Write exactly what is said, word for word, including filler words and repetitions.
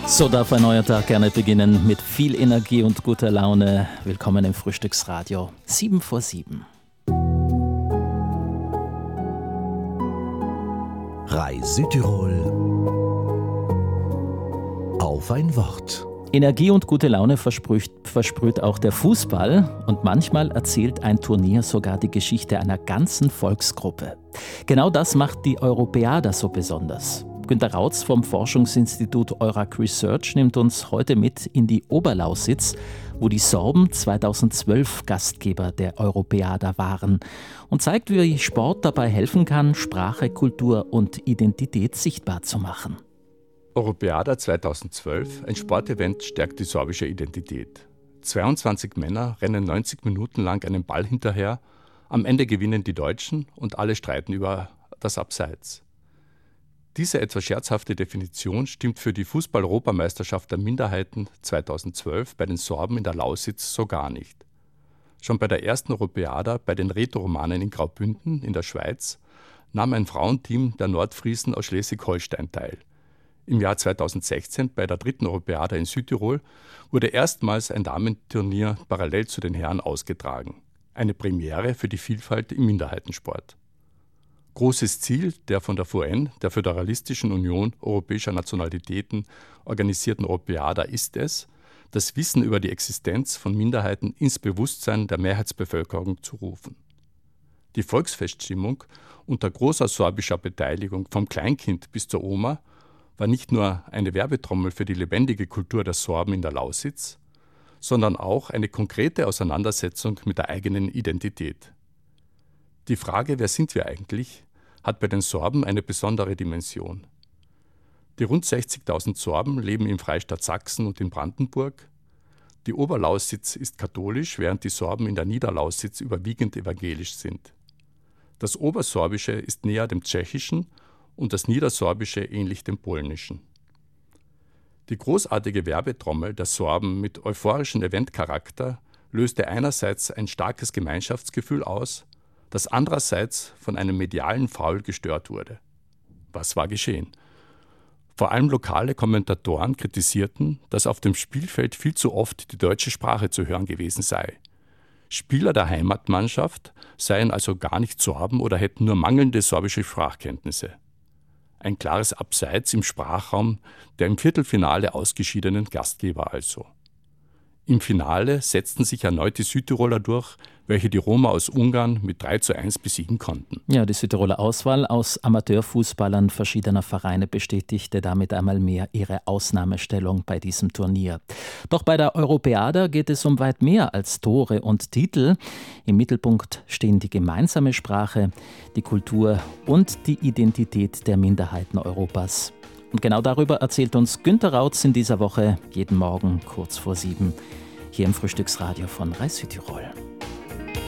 So darf ein neuer Tag gerne beginnen mit viel Energie und guter Laune. Willkommen im Frühstücksradio. Sieben vor sieben. R A I Südtirol auf ein Wort. Energie und gute Laune versprüht, versprüht auch der Fußball und manchmal erzählt ein Turnier sogar die Geschichte einer ganzen Volksgruppe. Genau das macht die Europeada so besonders. Günter Rautz vom Forschungsinstitut Eurac Research nimmt uns heute mit in die Oberlausitz, wo die Sorben zweitausendzwölf Gastgeber der Europeada waren und zeigt, wie Sport dabei helfen kann, Sprache, Kultur und Identität sichtbar zu machen. Europeada zweitausendzwölf, ein Sportevent, stärkt die sorbische Identität. zweiundzwanzig Männer rennen neunzig Minuten lang einen Ball hinterher, am Ende gewinnen die Deutschen und alle streiten über das Abseits. Diese etwas scherzhafte Definition stimmt für die Fußball-Europameisterschaft der Minderheiten zweitausendzwölf bei den Sorben in der Lausitz so gar nicht. Schon bei der ersten Europeada bei den Rätoromanen in Graubünden in der Schweiz nahm ein Frauenteam der Nordfriesen aus Schleswig-Holstein teil. Im Jahr zweitausendsechzehn bei der dritten Europeada in Südtirol wurde erstmals ein Damenturnier parallel zu den Herren ausgetragen. Eine Premiere für die Vielfalt im Minderheitensport. Großes Ziel der von der V N, der Föderalistischen Union Europäischer Nationalitäten, organisierten Europeada ist es, das Wissen über die Existenz von Minderheiten ins Bewusstsein der Mehrheitsbevölkerung zu rufen. Die Volksfeststimmung unter großer sorbischer Beteiligung vom Kleinkind bis zur Oma war nicht nur eine Werbetrommel für die lebendige Kultur der Sorben in der Lausitz, sondern auch eine konkrete Auseinandersetzung mit der eigenen Identität. Die Frage, wer sind wir eigentlich, hat bei den Sorben eine besondere Dimension. Die rund sechzigtausend Sorben leben im Freistaat Sachsen und in Brandenburg. Die Oberlausitz ist katholisch, während die Sorben in der Niederlausitz überwiegend evangelisch sind. Das Obersorbische ist näher dem Tschechischen und das Niedersorbische ähnlich dem Polnischen. Die großartige Werbetrommel der Sorben mit euphorischem Eventcharakter löste einerseits ein starkes Gemeinschaftsgefühl aus, das andererseits von einem medialen Faul gestört wurde. Was war geschehen? Vor allem lokale Kommentatoren kritisierten, dass auf dem Spielfeld viel zu oft die deutsche Sprache zu hören gewesen sei. Spieler der Heimatmannschaft seien also gar nicht Sorben oder hätten nur mangelnde sorbische Sprachkenntnisse. Ein klares Abseits im Sprachraum der im Viertelfinale ausgeschiedenen Gastgeber also. Im Finale setzten sich erneut die Südtiroler durch, welche die Roma aus Ungarn mit drei zu eins besiegen konnten. Ja, die Südtiroler Auswahl aus Amateurfußballern verschiedener Vereine bestätigte damit einmal mehr ihre Ausnahmestellung bei diesem Turnier. Doch bei der Europeada geht es um weit mehr als Tore und Titel. Im Mittelpunkt stehen die gemeinsame Sprache, die Kultur und die Identität der Minderheiten Europas. Und genau darüber erzählt uns Günter Rautz in dieser Woche jeden Morgen kurz vor sieben hier im Frühstücksradio von R A I Südtirol.